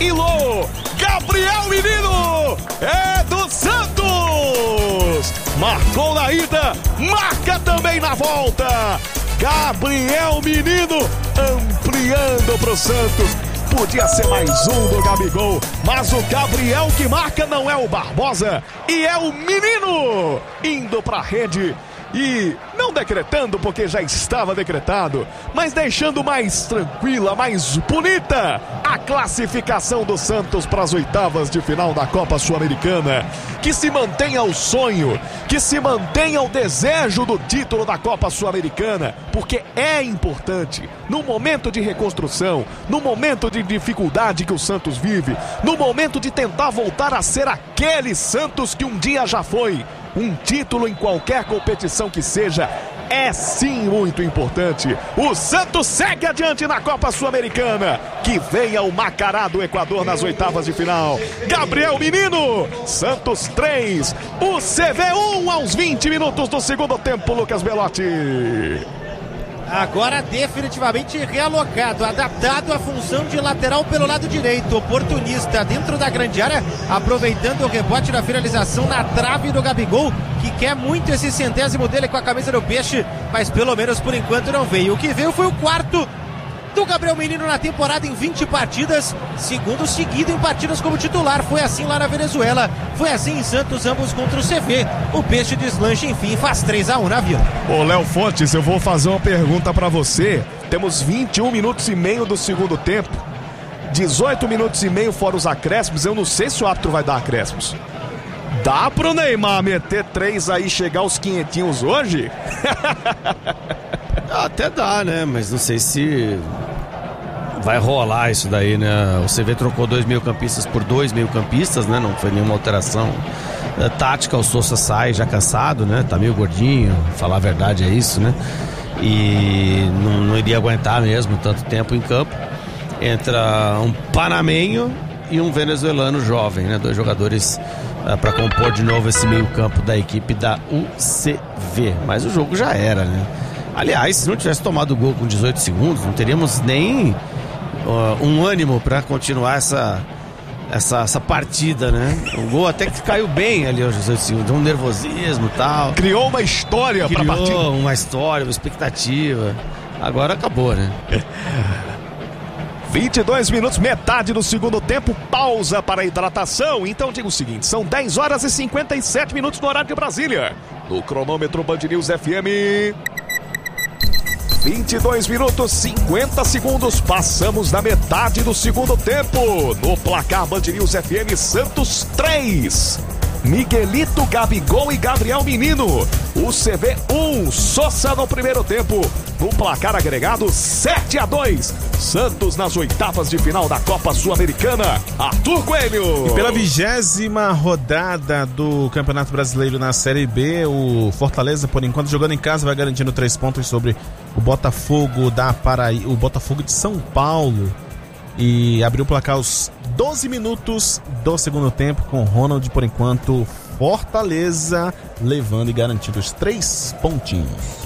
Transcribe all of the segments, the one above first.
Ilô, Gabriel Menino, é do Santos! Marcou na ida, marca também na volta. Gabriel Menino ampliando pro Santos. Podia ser mais um do Gabigol, mas o Gabriel que marca não é o Barbosa, e é o Menino indo pra rede. E não decretando, porque já estava decretado, mas deixando mais tranquila, mais bonita a classificação do Santos para as oitavas de final da Copa Sul-Americana. Que se mantenha o sonho, que se mantenha o desejo do título da Copa Sul-Americana, porque é importante no momento de reconstrução, no momento de dificuldade que o Santos vive, no momento de tentar voltar a ser aquele Santos que um dia já foi. Um título em qualquer competição que seja é sim muito importante. O Santos segue adiante na Copa Sul-Americana. Que venha o Macará do Equador nas oitavas de final. Gabriel Menino, Santos 3, o CV 1 aos 20 minutos do segundo tempo, Lucas Belotti. Agora definitivamente realocado, adaptado à função de lateral pelo lado direito, oportunista dentro da grande área, aproveitando o rebote da finalização na trave do Gabigol, que quer muito esse 100º dele com a camisa do Peixe, mas pelo menos por enquanto não veio. O que veio foi o quarto do Gabriel Menino na temporada em 20 partidas, segundo seguido em partidas como titular. Foi assim lá na Venezuela, foi assim em Santos, ambos contra o CV. O Peixe deslancha, enfim, faz 3-1 na Vila. Ô Léo Fontes, eu vou fazer uma pergunta pra você. Temos 21 minutos e meio do segundo tempo, 18 minutos e meio fora os acréscimos. Eu não sei se o árbitro vai dar acréscimos. Dá pro Neymar meter 3 aí, chegar aos 500 hoje? Até dá, né? Mas não sei se vai rolar isso daí, né? O CV trocou 2 meio-campistas por 2 meio-campistas, né? Não foi nenhuma alteração tática. O Sousa sai já cansado, né? Tá meio gordinho, falar a verdade é isso, né? E não iria aguentar mesmo tanto tempo em campo. Entra um panamenho e um venezuelano jovem, né? 2 jogadores para compor de novo esse meio-campo da equipe da UCV. Mas o jogo já era, né? Aliás, se não tivesse tomado o gol com 18 segundos, não teríamos nem um ânimo para continuar essa partida, né? O gol até que caiu bem ali aos 18 segundos, um nervosismo e tal. Criou uma história para a partida. Criou uma história, uma expectativa. Agora acabou, né? 22 minutos, metade do segundo tempo, pausa para a hidratação. Então diga o seguinte, são 10 horas e 57 minutos no horário de Brasília. No cronômetro Band News FM... 22 minutos, 50 segundos, passamos da metade do segundo tempo. No placar Band News FM, Santos 3, Miguelito, Gabigol e Gabriel Menino. O CV 1, Sousa no primeiro tempo. No placar agregado 7-2. Santos nas oitavas de final da Copa Sul-Americana. Arthur Coelho. E pela 20ª rodada do Campeonato Brasileiro na Série B, o Fortaleza, por enquanto, jogando em casa, vai garantindo 3 pontos sobre o Botafogo da Paraíba, o Botafogo de São Paulo. E abriu o placar aos 12 minutos do segundo tempo com Ronald, por enquanto, Fortaleza levando e garantindo os 3 pontinhos.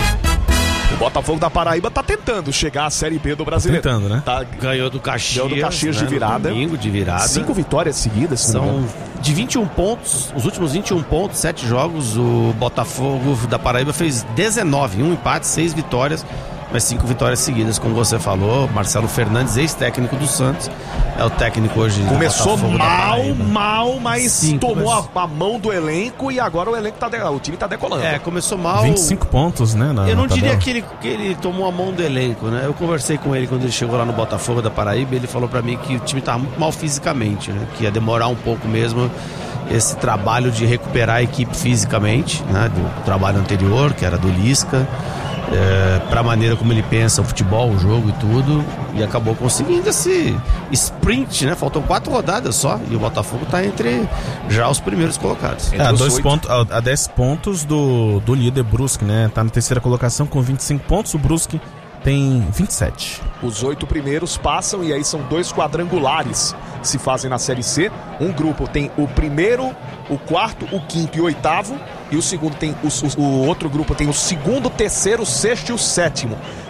O Botafogo da Paraíba tá tentando chegar à Série B do Brasileiro. Tá tentando, né? Ganhou do Caxias, né? De virada. Domingo de virada. 5 vitórias seguidas. São de 21 pontos, os últimos 21 pontos, 7 jogos. O Botafogo da Paraíba fez 19, 1 empate, 6 vitórias. Mas 5 vitórias seguidas, como você falou. Marcelo Fernandes, ex-técnico do Santos, é o técnico hoje do Começou Botafogo mal, mas tomou a mão do elenco e agora o time tá decolando. Começou mal. 25 pontos, né? Eu não diria que ele tomou a mão do elenco, né? Eu conversei com ele quando ele chegou lá no Botafogo da Paraíba. Ele falou pra mim que o time tava muito mal fisicamente, né? Que ia demorar um pouco mesmo esse trabalho de recuperar a equipe fisicamente, né? Do trabalho anterior, que era do Lisca. Para a maneira como ele pensa o futebol, o jogo e tudo, e acabou conseguindo esse sprint, né? Faltam 4 rodadas só e o Botafogo tá entre já os primeiros colocados. A 10 pontos do líder Brusque, né? Tá na terceira colocação com 25 pontos, o Brusque tem 27. Os 8 primeiros passam e aí são 2 quadrangulares que se fazem na Série C. Um grupo tem o primeiro, o quarto, o quinto e o oitavo. E o segundo tem o outro grupo tem o segundo, terceiro, sexto e o sétimo.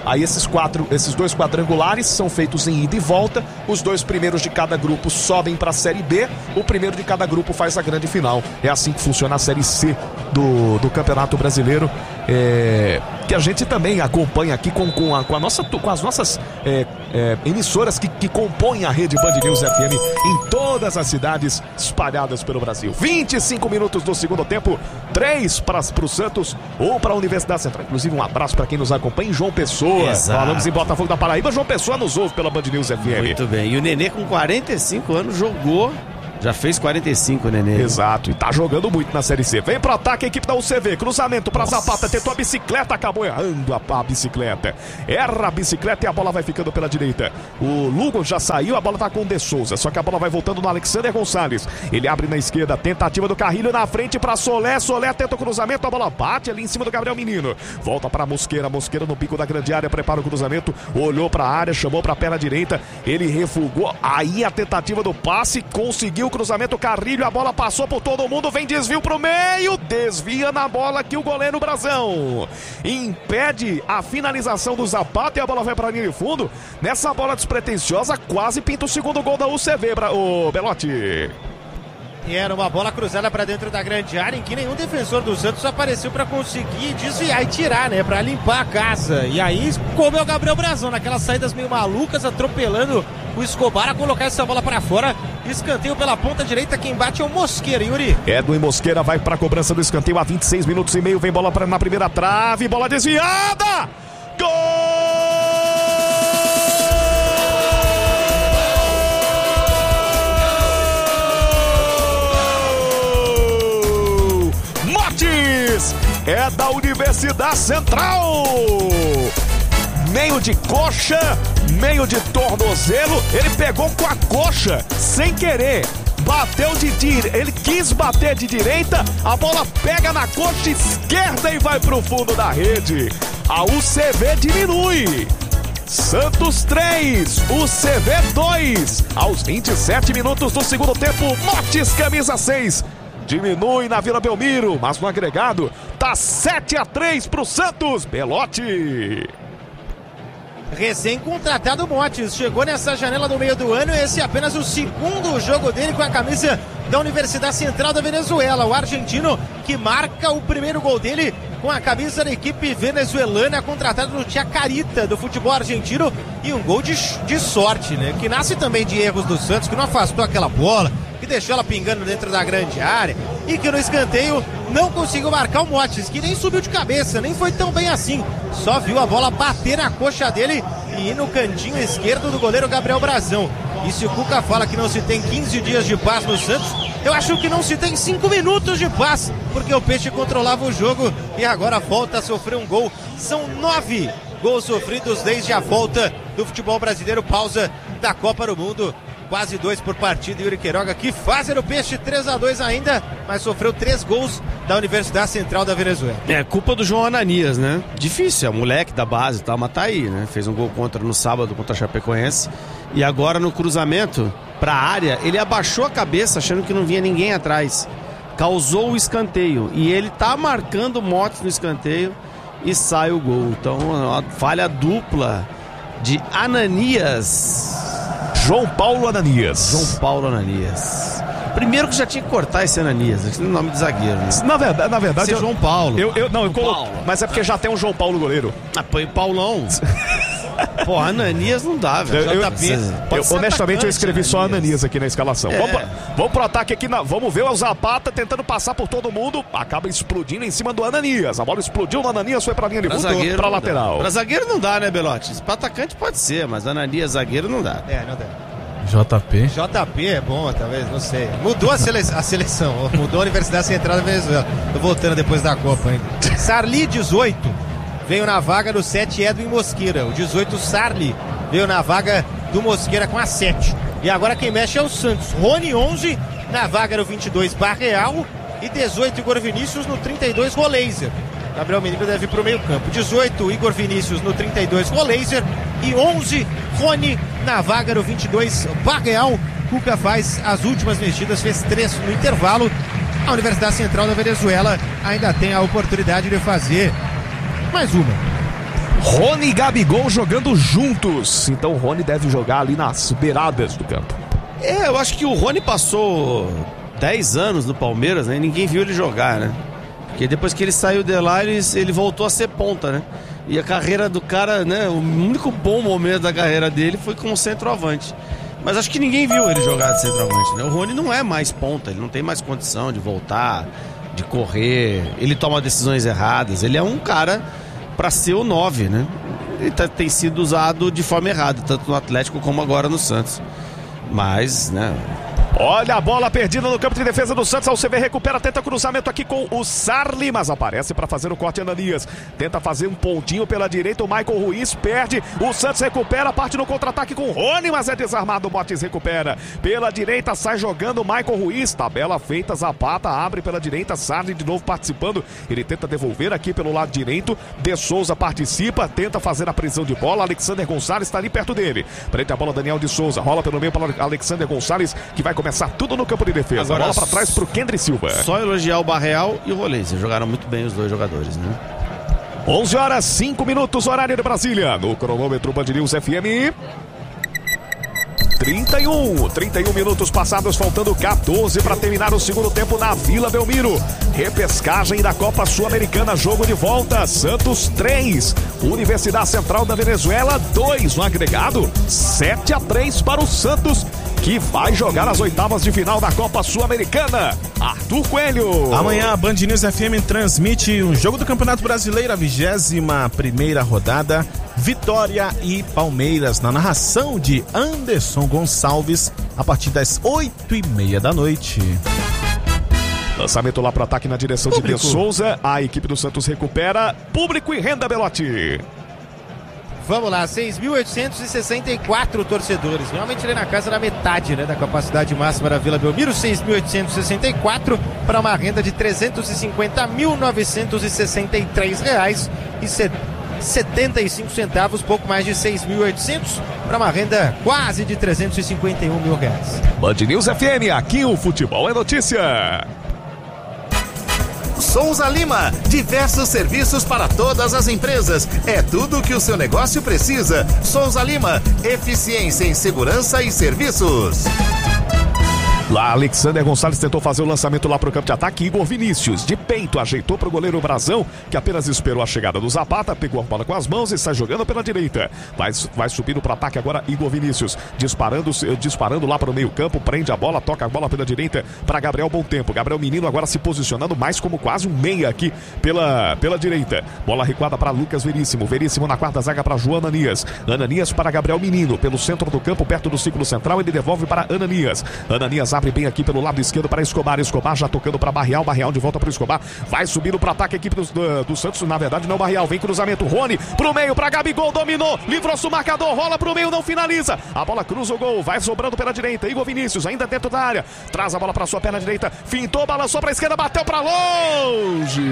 Aí esses 2 quadrangulares são feitos em ida e volta. Os 2 primeiros de cada grupo sobem para a Série B. O primeiro de cada grupo faz a grande final. É assim que funciona a Série C do Campeonato Brasileiro. Que a gente também acompanha aqui com as nossas emissoras que compõem a rede Band News FM em todas as cidades espalhadas pelo Brasil. 25 minutos do segundo tempo, 3 para o Santos, 1 para a Universidade Central. Inclusive um abraço para quem nos acompanha em João Pessoa. Exato. Falamos em Botafogo da Paraíba, João Pessoa nos ouve pela Band News FM. Muito bem, e o Nenê com 45 anos jogou. Já fez 45, Nenê. Exato, e tá jogando muito na Série C. Vem pro ataque a equipe da UCV. Cruzamento pra Zapata, tentou a bicicleta, acabou errando a bicicleta. Erra a bicicleta e a bola vai ficando pela direita. O Lugo já saiu, a bola tá com o De Souza. Só que a bola vai voltando no Alexander Gonçalves. Ele abre na esquerda, tentativa do Carrilho na frente pra Solé. Solé tenta o cruzamento, a bola bate ali em cima do Gabriel Menino. Volta pra Mosqueira, Mosqueira no pico da grande área, prepara o cruzamento. Olhou pra área, chamou pra perna direita. Ele refugou. Aí a tentativa do passe, conseguiu o cruzamento, Carrilho, a bola passou por todo mundo, vem desvio pro meio, desvia na bola aqui o goleiro Brazão, impede a finalização do Zapata e a bola vai pra linha de fundo. Nessa bola despretensiosa, quase pinta o segundo gol da UCV, o Belotti. E era uma bola cruzada para dentro da grande área em que nenhum defensor do Santos apareceu para conseguir desviar e tirar, né? Para limpar a casa. E aí comeu o Gabriel Brazão naquelas saídas meio malucas, atropelando o Escobar a colocar essa bola para fora. Escanteio pela ponta direita, quem bate é o Mosqueira, Yuri. Edwin Mosqueira vai para a cobrança do escanteio a 26 minutos e meio. Vem bola na primeira trave, bola desviada. Gol! É da Universidade Central. Meio de coxa, meio de tornozelo. Ele pegou com a coxa, sem querer. Bateu ele quis bater de direita. A bola pega na coxa esquerda e vai pro fundo da rede. A UCV diminui. Santos 3, UCV 2. Aos 27 minutos do segundo tempo, Motes, camisa 6. Diminui na Vila Belmiro, mas no agregado tá 7-3 pro Santos. Belotti. Recém-contratado Motes, chegou nessa janela do meio do ano. Esse é apenas o segundo jogo dele com a camisa da Universidade Central da Venezuela. O argentino que marca o primeiro gol dele com a camisa da equipe venezuelana, contratado no Chacarita do futebol argentino. E um gol de sorte, né? Que nasce também de erros do Santos, que não afastou aquela bola, que deixou ela pingando dentro da grande área e que no escanteio não conseguiu marcar o Motes, que nem subiu de cabeça, nem foi tão bem assim, só viu a bola bater na coxa dele e ir no cantinho esquerdo do goleiro Gabriel Brazão. E se o Cuca fala que não se tem 15 dias de paz no Santos, eu acho que não se tem 5 minutos de paz, porque o Peixe controlava o jogo e agora volta a sofrer um gol. São 9 gols sofridos desde a volta do futebol brasileiro, pausa da Copa do Mundo. Quase 2 por partida. Yuri Queiroga que faz o Peixe 3-2 ainda, mas sofreu 3 gols da Universidade Central da Venezuela. É culpa do João Ananias, né? Difícil, é um moleque da base e tal, mas tá aí, né? Fez um gol no sábado contra a Chapecoense e agora no cruzamento pra área, ele abaixou a cabeça achando que não vinha ninguém atrás. Causou o escanteio e ele tá marcando Motes no escanteio e sai o gol. Então, uma falha dupla de Ananias. João Paulo Ananias. João Paulo Ananias. Primeiro que já tinha que cortar esse Ananias, esse é o nome de zagueiro, né? Na verdade é João Paulo. Paulo. Mas é porque já tem um João Paulo goleiro. Ah, põe Paulão. Pô, Ananias não dá, velho. Honestamente, eu escrevi só Ananias aqui na escalação. É. Vamos pro ataque aqui. Vamos ver o Zapata tentando passar por todo mundo. Acaba explodindo em cima do Ananias. A bola explodiu no Ananias, foi pra linha de fundo, pra lateral. Pra zagueiro não dá, né, Belotti? Pra atacante pode ser, mas Ananias zagueiro não dá. Não dá. JP é bom, talvez, não sei. Mudou a seleção, mudou a Universidade Central da Venezuela. Tô voltando depois da Copa ainda. Sarli, 18, veio na vaga do 7, Edwin Mosqueira. O 18, Sarli, veio na vaga do Mosqueira com a 7. E agora quem mexe é o Santos. Rony, 11, na vaga do 22, Barreal. E 18, Igor Vinícius, no 32, Roleiser. Gabriel Menino deve ir pro meio campo. 18, Igor Vinícius, no 32, Roleiser. E 11, Rony, na vaga do 22, Barreal. Cuca faz as últimas mexidas, fez 3 no intervalo. A Universidade Central da Venezuela ainda tem a oportunidade de fazer mais uma. Rony e Gabigol jogando juntos. Então o Rony deve jogar ali nas beiradas do campo. Eu acho que o Rony passou 10 anos no Palmeiras, né? E ninguém viu ele jogar, né? Porque depois que ele saiu de lá, ele voltou a ser ponta, né? E a carreira do cara, né? O único bom momento da carreira dele foi como centroavante. Mas acho que ninguém viu ele jogar de centroavante, né? O Rony não é mais ponta, ele não tem mais condição de voltar, de correr. Ele toma decisões erradas. Ele é um cara para ser o 9, né? Ele tem sido usado de forma errada, tanto no Atlético como agora no Santos. Mas, né... Olha a bola perdida no campo de defesa do Santos. A UCV recupera, tenta cruzamento aqui com o Sarli, mas aparece para fazer o corte Ananias. Tenta fazer um pontinho pela direita, o Michael Ruiz perde. O Santos recupera, parte no contra-ataque com o Rony, mas é desarmado. O Motes recupera pela direita, sai jogando o Michael Ruiz. Tabela feita, Zapata abre pela direita, Sarli de novo participando. Ele tenta devolver aqui pelo lado direito. De Souza participa, tenta fazer a prisão de bola. Alexander Gonçalves está ali perto dele. Prende a bola Daniel de Souza, rola pelo meio para Alexander Gonçalves, que vai começar tudo no campo de defesa. Agora, bola para trás pro Kendry Silva. Só elogiar o Barreal e o Rolência. Jogaram muito bem os dois jogadores, né? 11 horas, 5 minutos, horário de Brasília. No cronômetro Band News FM. 31 minutos passados, faltando 14 para terminar o segundo tempo na Vila Belmiro. Repescagem da Copa Sul-Americana, jogo de volta. Santos 3, Universidade Central da Venezuela 2 no agregado. 7-3 para o Santos, que vai jogar as oitavas de final da Copa Sul-Americana. Arthur Coelho. Amanhã a Band News FM transmite um jogo do Campeonato Brasileiro, a 21ª rodada, Vitória e Palmeiras, na narração de Anderson Gonçalves, a partir das 8h30 da noite. Lançamento lá para o ataque na direção Público. de De Souza. A equipe do Santos recupera. Público e renda, Belotti. Vamos lá, 6.864 torcedores, realmente ali na casa da metade, né, da capacidade máxima da Vila Belmiro. 6.864 para uma renda de R$350.963,75, pouco mais de 6.800 para uma renda quase de R$351 mil. Band News FM, aqui o futebol é notícia. Souza Lima, diversos serviços para todas as empresas. É tudo o que o seu negócio precisa. Souza Lima, eficiência em segurança e serviços. Lá, Alexander Gonçalves tentou fazer o lançamento lá para o campo de ataque. Igor Vinícius, de peito, ajeitou para o goleiro Brazão, que apenas esperou a chegada do Zapata, pegou a bola com as mãos e sai jogando pela direita. Vai subindo para o ataque agora Igor Vinícius, disparando lá para o meio campo, prende a bola, toca a bola pela direita para Gabriel Bom Tempo. Gabriel Menino agora se posicionando mais como quase um meia aqui pela direita. Bola recuada para Lucas Veríssimo. Veríssimo na quarta zaga para João Ananias. Ananias para Gabriel Menino, pelo centro do campo, perto do círculo central, ele devolve para Ananias. Ananias abre bem aqui pelo lado esquerdo para Escobar. Escobar já tocando para Barreal. Barreal de volta para o Escobar. Vai subindo para ataque a equipe do Santos. Na verdade, não Barreal. Vem cruzamento. Rony pro meio para Gabigol. Dominou. Livrou-se o marcador. Rola pro meio. Não finaliza. A bola cruza o gol. Vai sobrando pela direita. Igor Vinícius ainda dentro da área. Traz a bola para sua perna direita. Fintou. Balançou para a esquerda. Bateu para longe.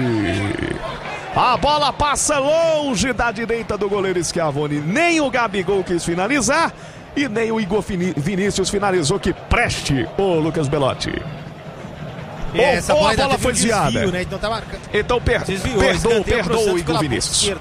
A bola passa longe da direita do goleiro Schiavoni. Nem o Gabigol quis finalizar. E nem o Igor Vinícius finalizou. Que preste o Lucas Belotti. Essa bola a bola foi desviada. Desvio, né? Então tá marcando. Então perdoa o Igor Vinícius.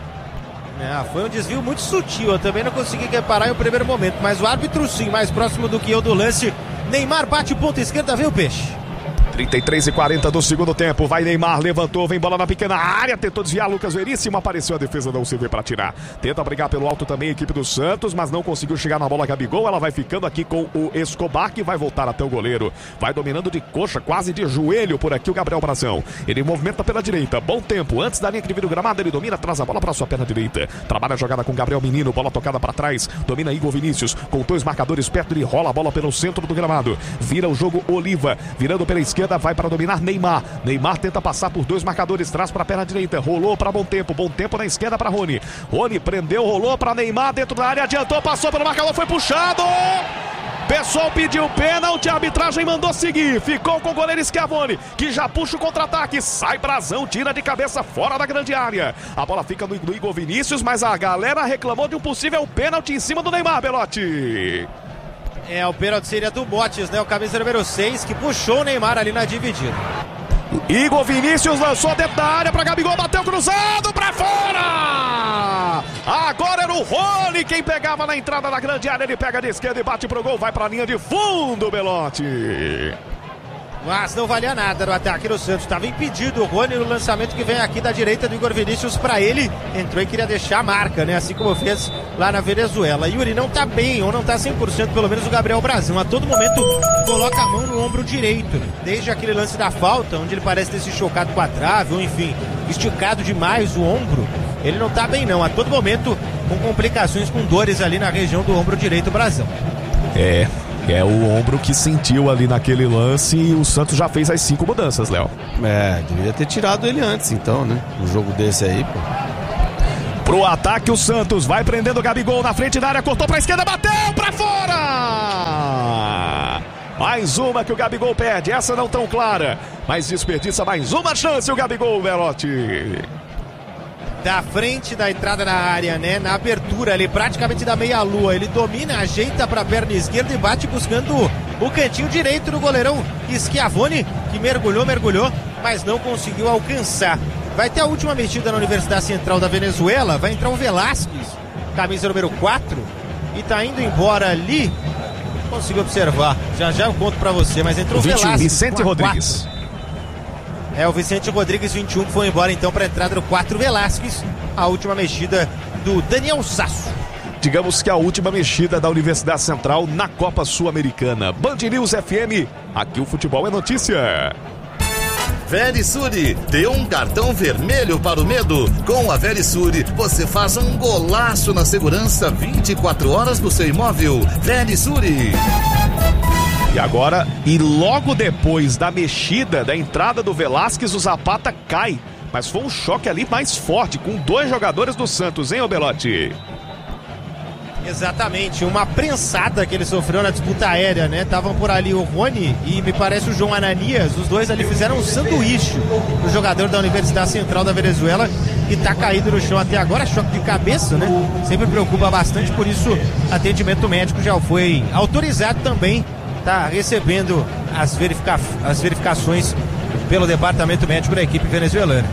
Foi um desvio muito sutil. Eu também não consegui reparar em um primeiro momento. Mas o árbitro, sim, mais próximo do que eu do lance. Neymar bate ponta esquerda, vem o peixe. 33:40 do segundo tempo. Vai Neymar, levantou, vem bola na pequena área, tentou desviar Lucas Veríssimo, apareceu a defesa da UCV para tirar. Tenta brigar pelo alto também a equipe do Santos, mas não conseguiu chegar na bola Gabigol. Ela vai ficando aqui com o Escobar, que vai voltar até o goleiro. Vai dominando de coxa, quase de joelho por aqui o Gabriel Brazão. Ele movimenta pela direita, bom tempo. Antes da linha que divide o gramado, ele domina, traz a bola para sua perna direita. Trabalha a jogada com Gabriel Menino, bola tocada para trás. Domina Igor Vinícius, com dois marcadores perto, ele rola a bola pelo centro do gramado. Vira o jogo Oliva, virando pela esquerda, vai para dominar Neymar. Neymar tenta passar por dois marcadores, traz para a perna direita, rolou para Bom Tempo na esquerda para Rony. Rony prendeu, rolou para Neymar dentro da área, adiantou, passou pelo marcador, foi puxado. Pessoal pediu pênalti, a arbitragem mandou seguir. Ficou com o goleiro Schiavoni, que já puxa o contra-ataque. Sai Brazão, tira de cabeça fora da grande área. A bola fica no Igor Vinícius, mas a galera reclamou de um possível pênalti em cima do Neymar, Belotti. O pênalti seria do Motes, né? O camisa número 6, que puxou o Neymar ali na dividida. Igor Vinícius lançou dentro da área para Gabigol, bateu cruzado para fora! Agora era o Rony quem pegava na entrada da grande área, ele pega de esquerda e bate pro gol, vai para a linha de fundo, Belotti. Mas não valia nada no ataque do Santos, estava impedido o Rony no lançamento que vem aqui da direita do Igor Vinícius para ele, entrou e queria deixar a marca, né, assim como fez lá na Venezuela. Yuri, não tá bem, ou não tá 100%, pelo menos o Gabriel Brasil, a todo momento coloca a mão no ombro direito, desde aquele lance da falta, onde ele parece ter se chocado com a trave, ou enfim, esticado demais o ombro, ele não tá bem não, a todo momento com complicações, com dores ali na região do ombro direito, Brasil. É o ombro que sentiu ali naquele lance e o Santos já fez as 5 mudanças, Léo. Devia ter tirado ele antes, então, né? Um jogo desse aí, pô. Pro ataque o Santos vai prendendo o Gabigol na frente da área, cortou pra esquerda, bateu pra fora! Mais uma que o Gabigol perde, essa não tão clara, mas desperdiça mais uma chance o Gabigol, Belotti. Da frente da entrada na área, né? Na abertura ali, praticamente da meia-lua. Ele domina, ajeita pra perna esquerda e bate buscando o cantinho direito do goleirão Schiavone, que mergulhou, mas não conseguiu alcançar. Vai ter a última mexida na Universidade Central da Venezuela. Vai entrar o Velasquez, camisa número 4, e tá indo embora ali. Consegui observar, já eu conto pra você, mas entrou o Velasquez. Vicente Rodrigues. O Vicente Rodrigues, 21, que foi embora então para a entrada do 4 Velasquez, a última mexida do Daniel Sasso. Digamos que a última mexida da Universidade Central na Copa Sul-Americana. Band News FM, aqui o futebol é notícia. Verisure, dê um cartão vermelho para o medo. Com a Verisure, você faz um golaço na segurança 24 horas do seu imóvel. Verisure. E agora, e logo depois da mexida, da entrada do Velasquez, o Zapata cai. Mas foi um choque ali mais forte, com 2 jogadores do Santos, hein, Belotti? Exatamente, uma prensada que ele sofreu na disputa aérea, né? Estavam por ali o Rony e me parece o João Ananias, os dois ali fizeram um sanduíche do jogador da Universidade Central da Venezuela, que tá caído no chão até agora, choque de cabeça, né? Sempre preocupa bastante, por isso atendimento médico já foi autorizado também. Está recebendo as verificações pelo departamento médico da equipe venezuelana.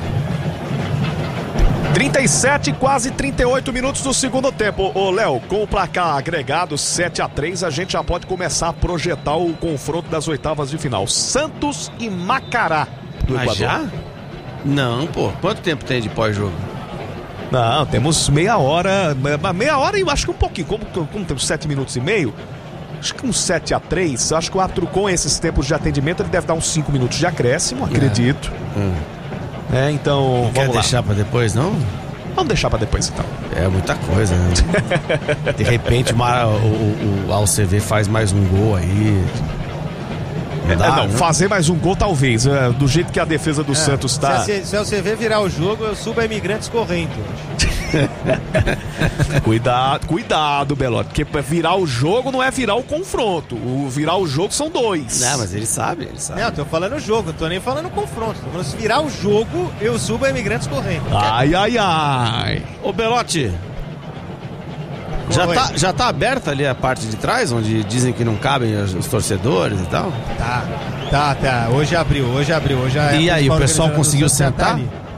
37, quase 38 minutos do segundo tempo. Ô Léo, com o placar agregado 7-3, a gente já pode começar a projetar o confronto das oitavas de final. Santos e Macará do Equador. Já? Não, pô. Quanto tempo tem de pós-jogo? Não, temos meia hora e acho que um pouquinho. Como temos 7 minutos e meio, acho que uns 7-3. Acho que com esses tempos de atendimento ele deve dar uns 5 minutos de acréscimo, acredito. Então vamos lá. Deixar pra depois, não? Vamos deixar pra depois, então. É muita coisa, né? De repente o AlCV faz mais um gol aí. Não, fazer mais um gol talvez, do jeito que a defesa do Santos tá. Se o AlCV virar o jogo, eu subo a Imigrantes correndo. Cuidado, Belotti, porque virar o jogo não é virar o confronto. Virar o jogo são 2. Não, mas ele sabe. Não, eu tô falando o jogo, eu tô nem falando confronto. Tô falando, se virar o jogo, eu subo a Imigrantes correndo. Ai. Ô, Belotti, já tá aberta ali a parte de trás, onde dizem que não cabem os torcedores e tal? Tá. Hoje abriu. E aí, o pessoal conseguiu sentar?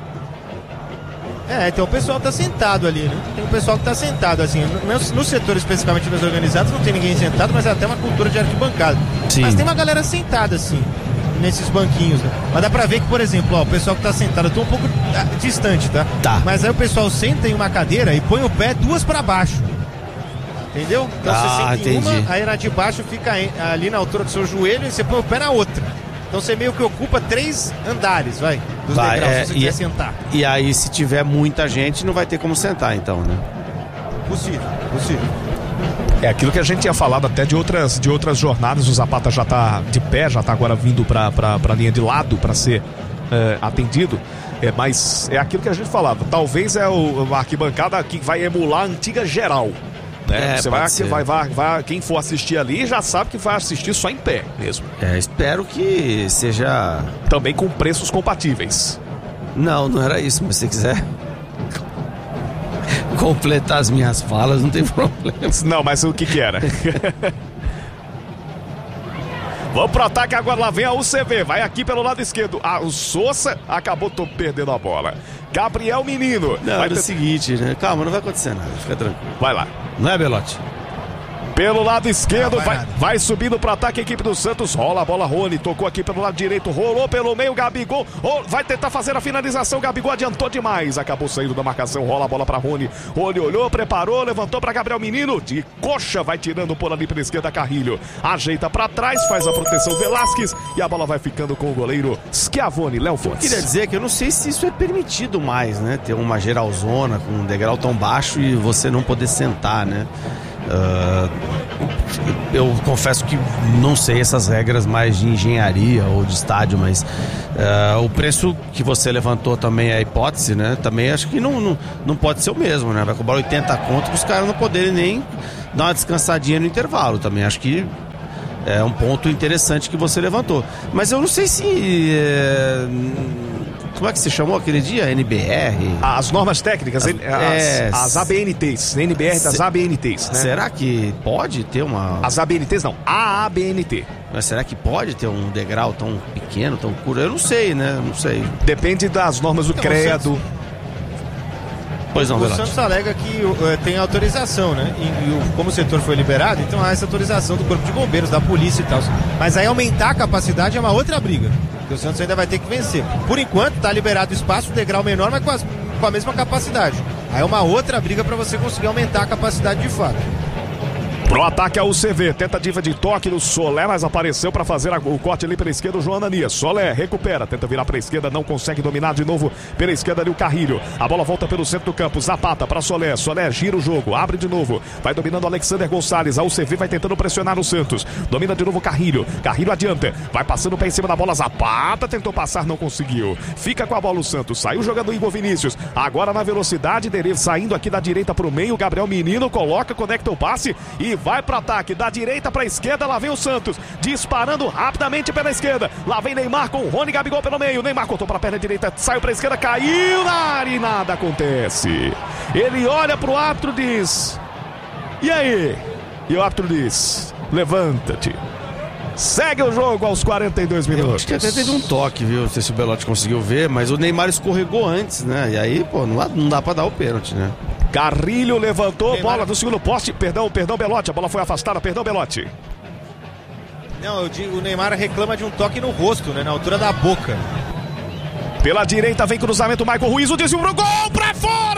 Então o pessoal tá sentado ali, né? Tem um pessoal que tá sentado, assim, no setor especificamente dos organizados não tem ninguém sentado, mas é até uma cultura de arquibancada. Sim. Mas tem uma galera sentada, assim, nesses banquinhos, né? Mas dá pra ver que, por exemplo, o pessoal que tá sentado, eu tô um pouco distante, tá? Mas aí o pessoal senta em uma cadeira e põe o pé 2 pra baixo. Entendeu? Então você senta em uma, aí na de baixo fica ali na altura do seu joelho e você põe o pé na outra. Então você meio que ocupa 3 andares, dos degraus, se você quiser sentar. E aí, se tiver muita gente, não vai ter como sentar, então, né? Possível. É aquilo que a gente tinha falado até de outras jornadas. O Zapata já tá de pé, já tá agora vindo pra linha de lado para ser atendido. Mas é aquilo que a gente falava. Talvez a arquibancada que vai emular a antiga geral. Né? Você vai, quem for assistir ali já sabe que vai assistir só em pé mesmo. Espero que seja também com preços compatíveis. Não era isso, mas se você quiser completar as minhas falas, não tem problema. Não, mas o que era? Vamos pro ataque agora, lá vem a UCV, vai aqui pelo lado esquerdo. O Sousa acabou perdendo a bola. Gabriel Menino. Não, é o seguinte, né? Calma, não vai acontecer nada, fica tranquilo. Vai lá. Não é, Belotti? Pelo lado esquerdo, vai subindo para ataque a equipe do Santos. Rola a bola, Rony. Tocou aqui pelo lado direito. Rolou pelo meio, Gabigol. Vai tentar fazer a finalização. Gabigol adiantou demais. Acabou saindo da marcação. Rola a bola para Rony. Rony olhou, preparou, levantou para Gabriel Menino. De coxa, vai tirando por ali pela esquerda, Carrilho. Ajeita para trás, faz a proteção Velasquez. E a bola vai ficando com o goleiro Schiavone, Léo Fontes. Eu queria dizer que eu não sei se isso é permitido mais, né? Ter uma geralzona com um degrau tão baixo e você não poder sentar, né? Eu confesso que não sei essas regras mais de engenharia ou de estádio, mas o preço que você levantou também é a hipótese, né? Também acho que não pode ser o mesmo, né? Vai cobrar 80 conto para os caras não poderem nem dar uma descansadinha no intervalo. Também acho que é um ponto interessante que você levantou. Mas eu não sei se... Como é que se chamou aquele dia? NBR? As normas técnicas, as ABNTs, NBR das ABNTs, né? Será que pode ter uma... As ABNTs não, a ABNT. Mas será que pode ter um degrau tão pequeno, tão curto? Eu não sei, né? Não sei. Depende das normas do CREDO. Pois não, o Santos alega que tem autorização, né? E como o setor foi liberado, então há essa autorização do Corpo de Bombeiros, da polícia e tal. Mas aí aumentar a capacidade é uma outra briga. Que o Santos ainda vai ter que vencer. Por enquanto, está liberado o espaço, o degrau menor, mas com a mesma capacidade. Aí é uma outra briga para você conseguir aumentar a capacidade de fato. Pro ataque a UCV, tentativa de toque do Solé, mas apareceu para fazer o corte ali pela esquerda o João Ananias. Solé recupera, tenta virar para a esquerda, não consegue dominar de novo pela esquerda ali o Carrilho. A bola volta pelo centro do campo, Zapata para Solé, Solé gira o jogo, abre de novo, vai dominando o Alexander Gonçalves. A UCV vai tentando pressionar o Santos, domina de novo o Carrilho, Carrilho adianta, vai passando o pé em cima da bola, Zapata tentou passar, não conseguiu. Fica com a bola o Santos, saiu jogando o Igor Vinícius, agora na velocidade dele, saindo aqui da direita pro meio, Gabriel Menino coloca, conecta o passe e vai para ataque, da direita para a esquerda, lá vem o Santos, disparando rapidamente pela esquerda, lá vem Neymar com o Rony, Gabigol pelo meio, Neymar cortou para a perna direita, saiu para a esquerda, caiu na área e nada acontece. Ele olha pro árbitro e diz: e aí? E o árbitro diz: levanta-te. Segue o jogo aos 42 minutos. Eu acho que até teve um toque, viu? Não sei se o Belotti conseguiu ver, mas o Neymar escorregou antes, né? E aí, pô, não dá pra dar o pênalti, né? Carrilho levantou, Neymar... bola do segundo poste, perdão, Belotti, a bola foi afastada, perdão, Belotti. Não, o Neymar reclama de um toque no rosto, né? Na altura da boca. Pela direita vem cruzamento, Michael Ruiz, o desvio pro gol, pra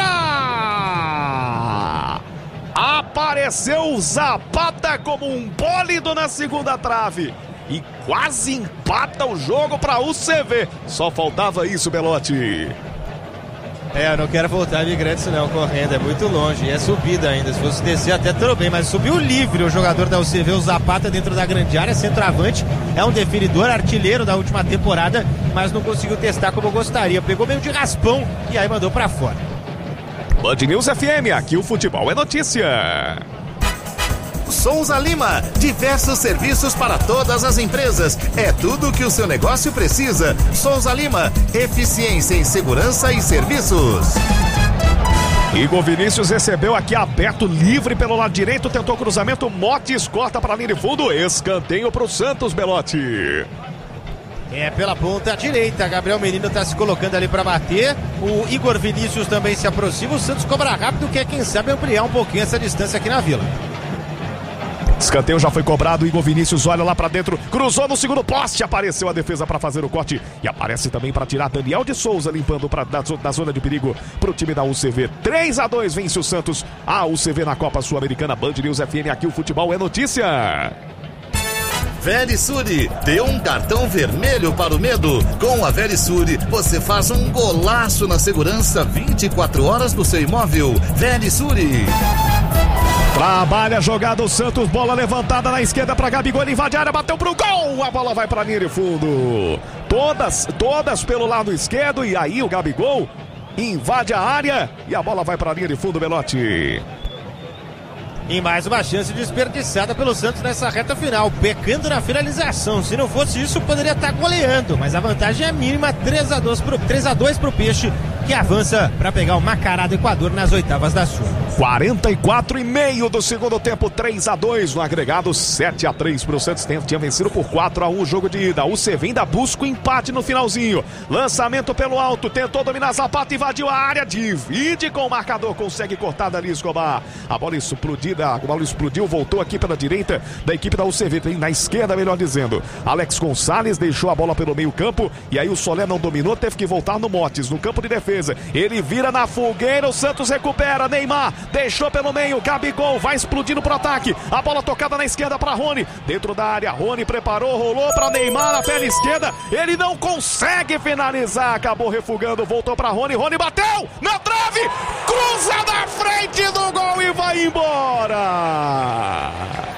fora! Apareceu o Zapata como um bólido na segunda trave e quase empata o jogo para o UCV. Só faltava isso, Belotti. Eu não quero voltar de Gretchen não, correndo, é muito longe, e é subida ainda, se fosse descer até tudo bem, mas subiu livre o jogador da UCV, o Zapata dentro da grande área, centroavante, é um definidor, artilheiro da última temporada, mas não conseguiu testar como gostaria, pegou meio de raspão e aí mandou pra fora. Band News FM, aqui o futebol é notícia. Souza Lima, diversos serviços para todas as empresas. É tudo o que o seu negócio precisa. Souza Lima, eficiência em segurança e serviços. Igor Vinícius recebeu aqui aberto, livre pelo lado direito, tentou cruzamento, Motes corta para a linha de fundo, escanteio para o Santos, Belotti. Pela ponta direita, Gabriel Menino está se colocando ali para bater, o Igor Vinícius também se aproxima, o Santos cobra rápido, quer quem sabe ampliar um pouquinho essa distância aqui na Vila. Escanteio já foi cobrado, Igor Vinícius olha lá pra dentro, cruzou no segundo poste, apareceu a defesa para fazer o corte e aparece também para tirar Daniel de Souza, limpando da zona de perigo pro time da UCV. 3-2 vence o Santos, a UCV na Copa Sul-Americana. Band News FM, aqui o futebol é notícia. Verisure, dê um cartão vermelho para o medo. Com a Verisure, você faz um golaço na segurança 24 horas do seu imóvel. Verisure. Trabalha a jogada o Santos, bola levantada na esquerda para Gabigol, ele invade a área, bateu pro gol, a bola vai para a linha de fundo. Todas pelo lado esquerdo e aí o Gabigol invade a área e a bola vai para a linha de fundo, Belotti. E mais uma chance desperdiçada pelo Santos nessa reta final, pecando na finalização. Se não fosse isso, poderia estar goleando, mas a vantagem é mínima, 3-2 pro Peixe. que avança para pegar o Macará do Equador nas oitavas da Sul. 44,5 do segundo tempo, 3-2 no agregado, 7-3 para o Santos. Tinha vencido por 4-1 o jogo de ida. O CV ainda busca o empate no finalzinho. Lançamento pelo alto, tentou dominar Zapata, invadiu a área, divide com o marcador, consegue cortar dali Escobar. A bola explodiu, voltou aqui pela direita da equipe da UCV, na esquerda, melhor dizendo. Alex Gonçalves deixou a bola pelo meio campo e aí o Solé não dominou, teve que voltar no Motes, no campo de defesa. Ele vira na fogueira, o Santos recupera, Neymar deixou pelo meio, Gabigol vai explodindo pro ataque. A bola tocada na esquerda para Rony, dentro da área, Rony preparou, rolou para Neymar na perna esquerda, ele não consegue finalizar, acabou refugando, voltou para Rony, Rony bateu na trave, cruza na frente do gol e vai embora.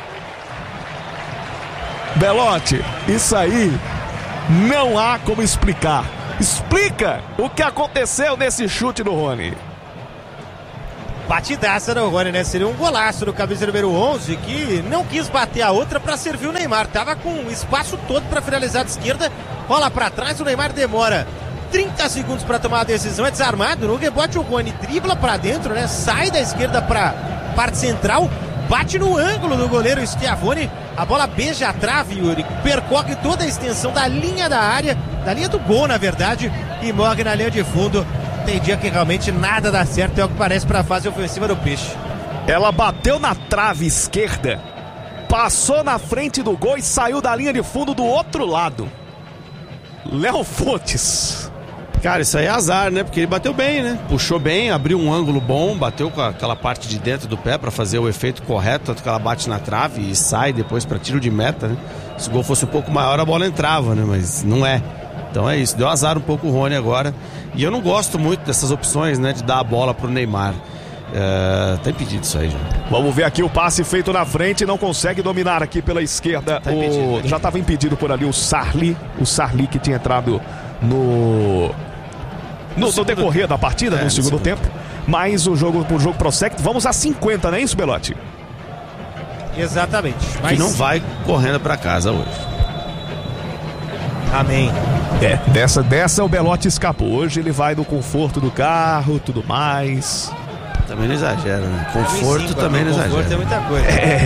Belotti, isso aí não há como explicar. Explica o que aconteceu nesse chute do Rony. Batidaça do Rony, né? Seria um golaço do camisa número 11, que não quis bater a outra para servir o Neymar. Tava com o espaço todo para finalizar de esquerda, rola para trás, o Neymar demora 30 segundos para tomar a decisão, é desarmado. No rebote o Rony dribla para dentro, né? Sai da esquerda para parte central, bate no ângulo do goleiro Schiavone. A bola beija a trave, Yuri, percorre toda a extensão da linha da área, da linha do gol, na verdade, e morre na linha de fundo. Tem dia que realmente nada dá certo, é o que parece para a fase ofensiva do Peixe. Ela bateu na trave esquerda, passou na frente do gol e saiu da linha de fundo do outro lado. Léo Fontes. Cara, isso aí é azar, né? Porque ele bateu bem, né? Puxou bem, abriu um ângulo bom, bateu com aquela parte de dentro do pé pra fazer o efeito correto, tanto que ela bate na trave e sai depois pra tiro de meta, né? Se o gol fosse um pouco maior, a bola entrava, né? Mas não é. Então é isso, deu azar um pouco o Rony agora. E eu não gosto muito dessas opções, né? De dar a bola pro Neymar. Tá impedido isso aí já. Vamos ver aqui o passe feito na frente, não consegue dominar aqui pela esquerda. Já estava impedido por ali o Sarli que tinha entrado no decorrer da partida, no segundo tempo. Mas o jogo prossegue. Vamos a 50, não é isso, Belotti? Exatamente. Mas... que não vai correndo para casa hoje. Amém. Dessa o Belotti escapou. Hoje ele vai no conforto do carro, tudo mais. Também não exagera, né? Conforto também não exagera. Conforto é muita coisa.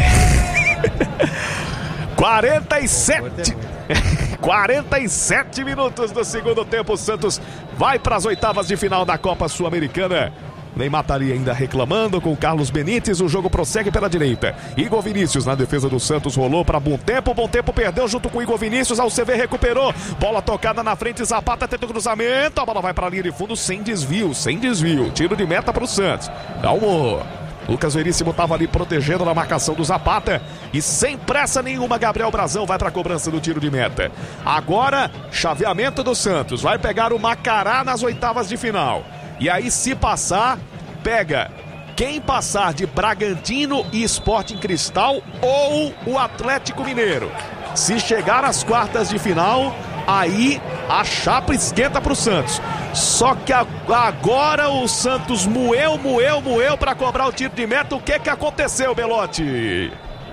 47 minutos do segundo tempo. O Santos vai para as oitavas de final da Copa Sul-Americana. Neymar tá ali ainda reclamando com o Carlos Benítez. O jogo prossegue pela direita. Igor Vinícius na defesa do Santos rolou para Bom Tempo perdeu junto com o Igor Vinícius. A UCV recuperou. Bola tocada na frente. Zapata tenta o cruzamento. A bola vai para a linha de fundo sem desvio. Tiro de meta para o Santos. Calma. Lucas Veríssimo estava ali protegendo na marcação do Zapata. E sem pressa nenhuma, Gabriel Brazão vai para a cobrança do tiro de meta. Agora, chaveamento do Santos. Vai pegar o Macará nas oitavas de final. E aí, se passar, pega quem passar de Bragantino e Sporting Cristal ou o Atlético Mineiro. Se chegar às quartas de final, aí a chapa esquenta para o Santos. Só que agora o Santos moeu para cobrar o tiro de meta. O que aconteceu, Belotti?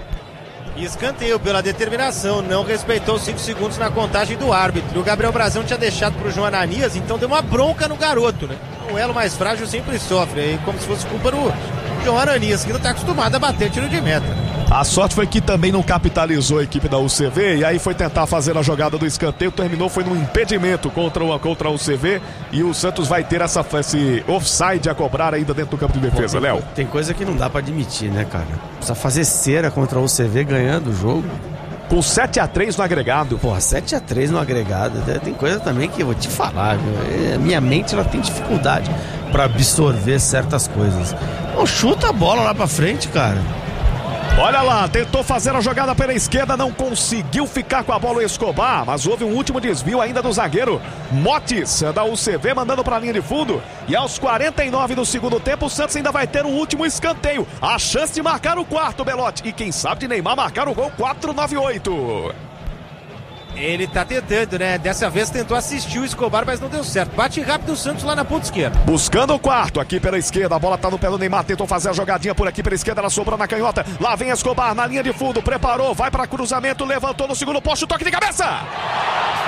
Escanteio pela determinação, não respeitou 5 segundos na contagem do árbitro. O Gabriel Brazão tinha deixado pro João Ananias, então deu uma bronca no garoto, né? O elo mais frágil sempre sofre, aí como se fosse culpa do João Ananias, que não tá acostumado a bater tiro de meta. A sorte foi que também não capitalizou a equipe da UCV e aí foi tentar fazer a jogada do escanteio, terminou foi num impedimento contra a UCV e o Santos vai ter esse offside a cobrar ainda dentro do campo de defesa, Léo. Tem coisa que não dá pra admitir, né, cara? Precisa fazer cera contra a UCV ganhando o jogo. Com 7-3 no agregado. Porra, 7-3 no agregado. Tem coisa também que eu vou te falar, viu? Minha mente ela tem dificuldade pra absorver certas coisas. Pô, chuta a bola lá pra frente, cara. Olha lá, tentou fazer a jogada pela esquerda, não conseguiu ficar com a bola o Escobar, mas houve um último desvio ainda do zagueiro Motes da UCV, mandando para a linha de fundo. E aos 49 do segundo tempo, o Santos ainda vai ter um último escanteio. A chance de marcar o quarto, Belotti. E quem sabe de Neymar marcar o gol 4-9-8. Ele tá tentando, né? Dessa vez tentou assistir o Escobar, mas não deu certo. Bate rápido o Santos lá na ponta esquerda. Buscando o quarto aqui pela esquerda. A bola tá no pé do Neymar. Tentou fazer a jogadinha por aqui pela esquerda. Ela sobrou na canhota. Lá vem Escobar na linha de fundo. Preparou. Vai para cruzamento. Levantou no segundo poste. Toque de cabeça.